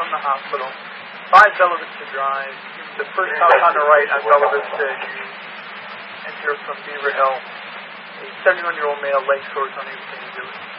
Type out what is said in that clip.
from the hospital. 5 Bella Vista Drive. The first house on the right on Bella Vista. You enter from Beaver Hill. A 71-year-old male, leg sores, unable to do it.